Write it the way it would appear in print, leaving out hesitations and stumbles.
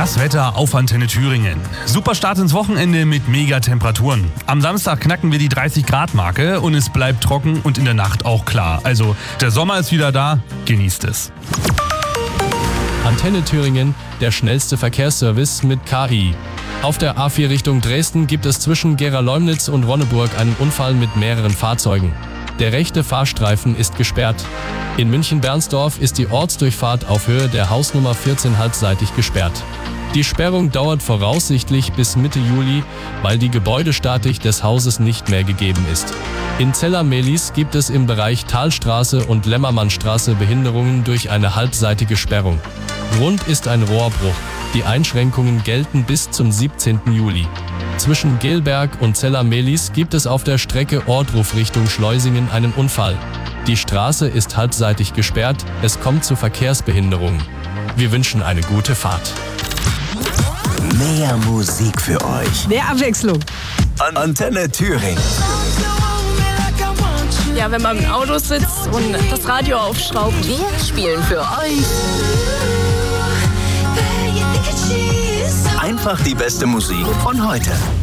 Das Wetter auf Antenne Thüringen. Super Start ins Wochenende mit Megatemperaturen. Am Samstag knacken wir die 30-Grad-Marke und es bleibt trocken und in der Nacht auch klar. Also der Sommer ist wieder da, genießt es. Antenne Thüringen, der schnellste Verkehrsservice mit KI. Auf der A4 Richtung Dresden gibt es zwischen Gera-Leumnitz und Ronneburg einen Unfall mit mehreren Fahrzeugen. Der rechte Fahrstreifen ist gesperrt. In München-Bernsdorf ist die Ortsdurchfahrt auf Höhe der Hausnummer 14 halbseitig gesperrt. Die Sperrung dauert voraussichtlich bis Mitte Juli, weil die Gebäudestatik des Hauses nicht mehr gegeben ist. In Zella-Mehlis gibt es im Bereich Talstraße und Lämmermannstraße Behinderungen durch eine halbseitige Sperrung. Grund ist ein Rohrbruch. Die Einschränkungen gelten bis zum 17. Juli. Zwischen Gelberg und Zella-Mehlis gibt es auf der Strecke Ohrdruf Richtung Schleusingen einen Unfall. Die Straße ist halbseitig gesperrt, es kommt zu Verkehrsbehinderungen. Wir wünschen eine gute Fahrt. Mehr Musik für euch. Mehr Abwechslung. Antenne Thüringen. Ja, wenn man im Auto sitzt und das Radio aufschraubt. Wir spielen für euch Einfach die beste Musik von heute.